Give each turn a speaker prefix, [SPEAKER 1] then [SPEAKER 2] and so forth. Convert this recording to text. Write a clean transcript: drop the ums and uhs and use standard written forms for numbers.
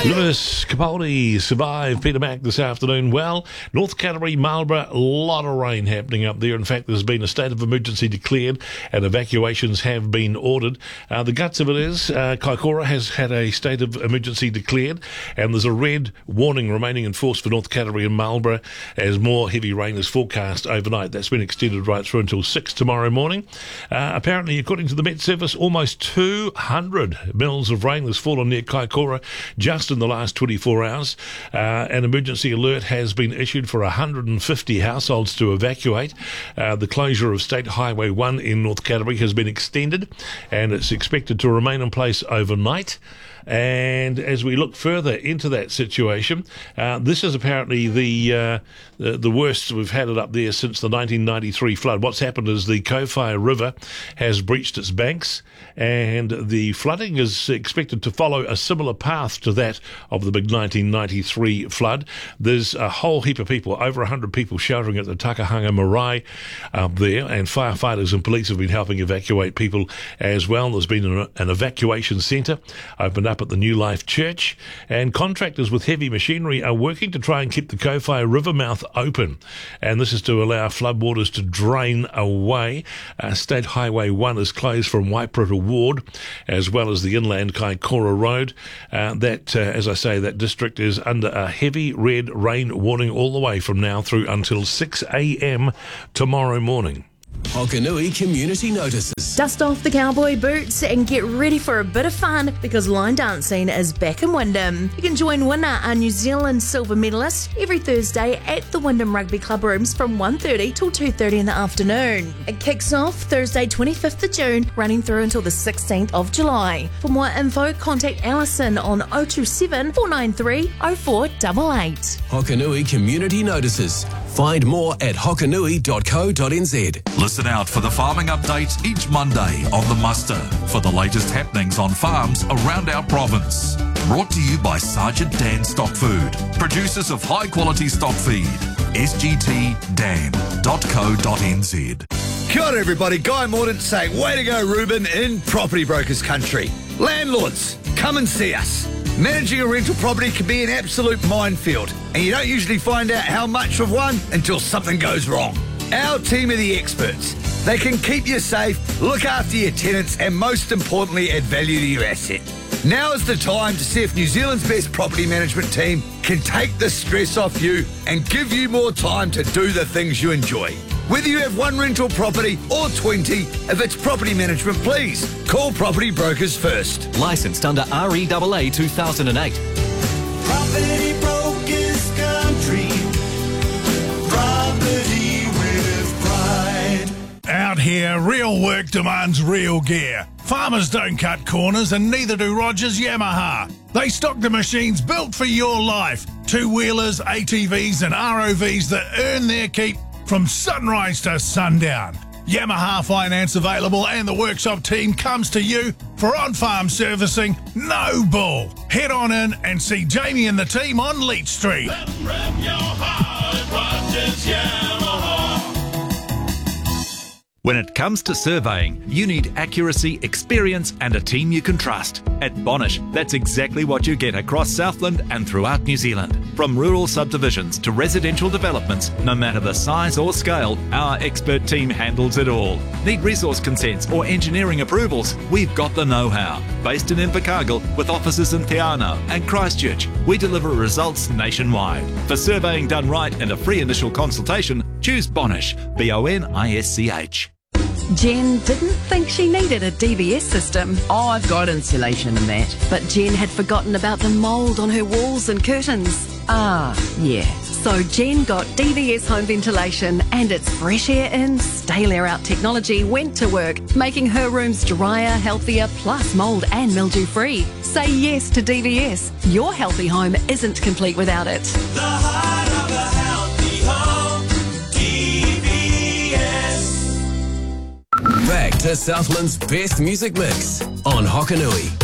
[SPEAKER 1] Lewis Capaldi survived Peter Mac this afternoon. Well, North Canterbury, Marlborough, a lot of rain happening up there. In fact, there's been a state of emergency declared and evacuations have been ordered. The guts of it is Kaikoura has had a state of emergency declared and there's a red warning remaining in force for North Canterbury and Marlborough as more heavy rain is forecast overnight. That's been extended right through until 6 tomorrow morning. Apparently, according to the Met Service, almost 200 mils of rain has fallen near Kaikoura just in the last 24 hours. An emergency alert has been issued for 150 households to evacuate. The closure of State Highway 1 in North Canterbury has been extended and it's expected to remain in place overnight. And as we look further into that situation, this is apparently the worst we've had it up there since the 1993 flood. What's happened is the Kowhai River has breached its banks and the flooding is expected to follow a similar path to that of the big 1993 flood. There's a whole heap of people, over 100 people sheltering at the Takahanga Marae up there, and firefighters and police have been helping evacuate people as well. There's been an evacuation centre opened up at the New Life Church, and contractors with heavy machinery are working to try and keep the Kowhai River mouth open, and this is to allow floodwaters to drain away. State Highway 1 is closed from Waipiro Ward as well as the inland Kaikoura Road. As I say, that district is under a heavy red rain warning all the way from now through until 6 a.m. tomorrow morning.
[SPEAKER 2] Hokanui Community Notices.
[SPEAKER 3] Dust off the cowboy boots and get ready for a bit of fun because line dancing is back in Wyndham. You can join Winner, our New Zealand silver medalist, every Thursday at the Wyndham Rugby Club rooms from 1:30 till 2:30 in the afternoon. It kicks off Thursday 25th of June, running through until the 16th of July. For more info, contact Alison on 027 493 0488.
[SPEAKER 2] Hokanui Community Notices. Find more at hokanui.co.nz.
[SPEAKER 4] Listen out for the farming updates each Monday on The Muster for the latest happenings on farms around our province. Brought to you by Sergeant Dan Stock Food, producers of high quality stock feed. sgtdan.co.nz.
[SPEAKER 5] Kia ora everybody, Guy Mordaunt saying, way to go Ruben in Property Brokers Country. Landlords, come and see us. Managing a rental property can be an absolute minefield, and you don't usually find out how much of one until something goes wrong. Our team are the experts. They can keep you safe, look after your tenants, and most importantly, add value to your asset. Now is the time to see if New Zealand's best property management team can take the stress off you and give you more time to do the things you enjoy. Whether you have one rental property or 20, if it's property management, please call Property Brokers first.
[SPEAKER 6] Licensed under REAA 2008.
[SPEAKER 7] Property Brokers Country. Property with pride.
[SPEAKER 8] Out here, real work demands real gear. Farmers don't cut corners and neither do Rogers Yamaha. They stock the machines built for your life. Two-wheelers, ATVs and ROVs that earn their keep from sunrise to sundown. Yamaha finance available and the workshop team comes to you for on-farm servicing, no bull. Head on in and see Jamie and the team on Leach Street.
[SPEAKER 7] Rep your heart, Rogers Yamaha.
[SPEAKER 4] When it comes to surveying, you need accuracy, experience and a team you can trust. At Bonish, that's exactly what you get across Southland and throughout New Zealand. From rural subdivisions to residential developments, no matter the size or scale, our expert team handles it all. Need resource consents or engineering approvals? We've got the know-how. Based in Invercargill with offices in Te Anau and Christchurch, we deliver results nationwide. For surveying done right and a free initial consultation, choose Bonish, BONISCH.
[SPEAKER 9] Jen didn't think she needed a DVS system.
[SPEAKER 10] Oh, I've got insulation and that.
[SPEAKER 9] But Jen had forgotten about the mould on her walls and curtains.
[SPEAKER 10] Ah, yeah.
[SPEAKER 9] So Jen got DVS home ventilation and its fresh air in, stale air out technology went to work, making her rooms drier, healthier, plus mould and mildew free. Say yes to DVS. Your healthy home isn't complete without it.
[SPEAKER 7] The heart of a healthy home. DVS.
[SPEAKER 2] Back to Southland's best music mix on Hokanui.